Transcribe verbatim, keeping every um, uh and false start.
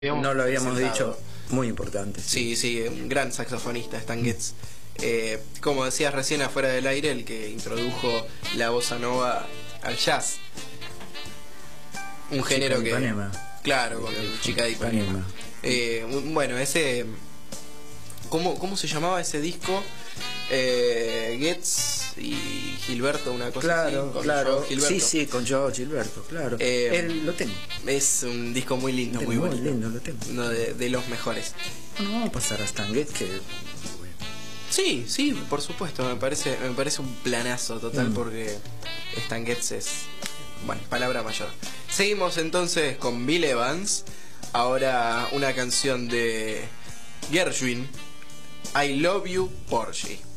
No lo habíamos presentado. dicho, muy importante. Sí, sí, un gran saxofonista, Stan Getz. Eh, como decías recién afuera del aire, el que introdujo la bossa nova al jazz. Un Chica género de que... Ipanema. Claro, con el Chica de Ipanema. Ipanema. Eh, bueno, ese... ¿Cómo, ¿Cómo se llamaba ese disco? Eh, Getz y Gilberto, una cosa Claro, así. Con claro. Joe Gilberto. Sí, sí, con Joe Gilberto, claro. Eh, Él lo tengo. Es un disco muy lindo, Tengo muy muy bonito. lindo, lo tengo. Uno de, de los mejores. Bueno, vamos a pasar a Stan Getz, que... Sí, sí, por supuesto, me parece, me parece un planazo total Mm. porque Stan Getz es, bueno, palabra mayor. Seguimos entonces con Bill Evans, ahora una canción de Gershwin, I Love You, Porgy.